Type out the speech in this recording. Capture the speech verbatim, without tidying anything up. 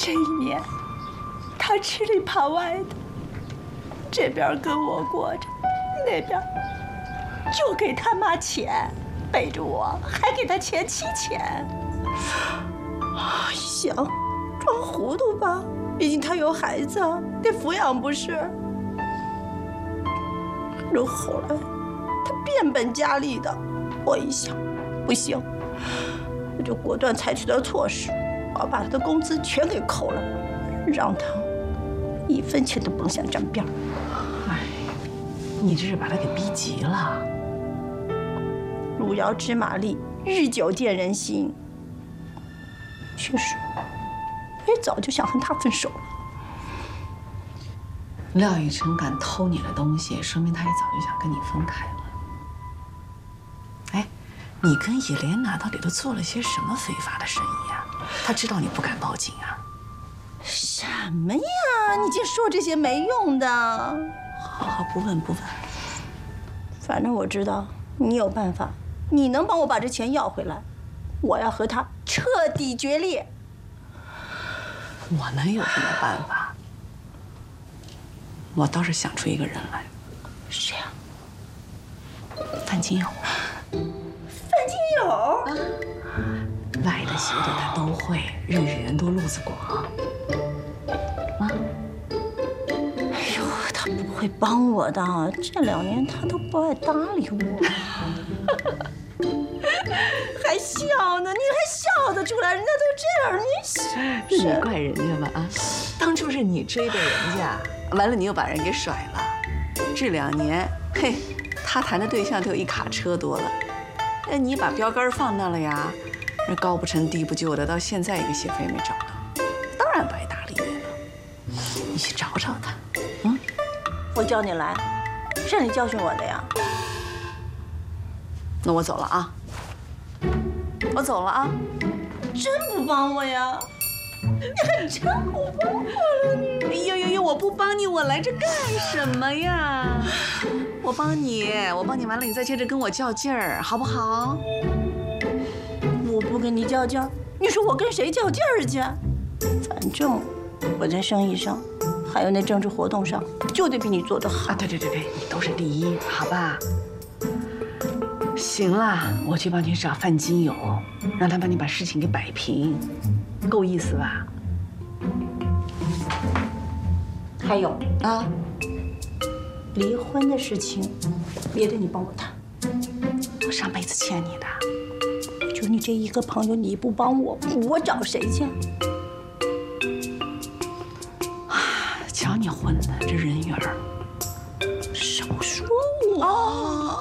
这一年，他吃里扒外的，这边跟我过着，那边就给他妈钱，背着我还给他前妻钱。一想，装糊涂吧，毕竟他有孩子得抚养不是。可后来，他变本加厉的，我一想，不行，我就果断采取了措施。 我要把他的工资全给扣了，让他一分钱都不能想沾边儿。 哎，你这是把他给逼急了。 路遥知马力，日久见人心。确实，我也早就想和他分手了。 廖雨辰敢偷你的东西，说明他也早就想跟你分开了。哎，你跟叶莲娜到底都做了些什么非法的生意啊？ 他知道你不敢报警啊？ 什么呀！你净说这些没用的。 好好，不问不问。 反正我知道你有办法，你能帮我把这钱要回来。我要和他彻底决裂。 我能有什么办法？我倒是想出一个人来。 谁呀？ 范金友。 范金友。啊歪的斜的他都会，认识人多路子广。啊！ 哎呦，他不会帮我的，这两年他都不爱搭理我。还笑呢？你还笑得出来？人家都这样，你是你怪人家吗？啊！当初是你追的人家，完了你又把人给甩了。这两年，嘿，他谈的对象都有一卡车多了。哎，你把标杆放那了呀？ 人高不成低不就的，到现在一个媳妇也没找到，当然不爱搭理你了。你去找找他，嗯？ 我叫你来，是你教训我的呀。 那我走了啊，我走了啊。 真不帮我呀？你还真不帮我了你？ 哎呦呦呦！我不帮你，我来这干什么呀？我帮你，我帮你完了，你再接着跟我较劲儿，好不好？ 我不跟你较劲儿，你说我跟谁较劲儿去？反正我在生意上，还有那政治活动上，就得比你做得好。 啊，对对对对，你都是第一，好吧？行了，我去帮你找范金友，让他帮你把事情给摆平，够意思吧？ 还有啊， 离婚的事情，也得你帮我谈。 我上辈子欠你的。 就你这一个朋友，你不帮我，我找谁去？ 啊，瞧你混的这人缘儿， 少说我。哦